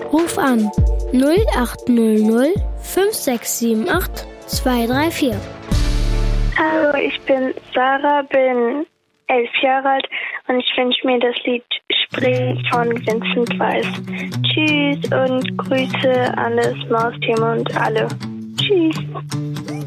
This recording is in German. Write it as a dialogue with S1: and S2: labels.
S1: Ruf an 0800 5678 234.
S2: Hallo, ich bin Sarah, bin 11 Jahre alt und ich wünsche mir das Lied Spring von Vincent Weiss. Tschüss und Grüße an das Mausteam und alle. Tschüss.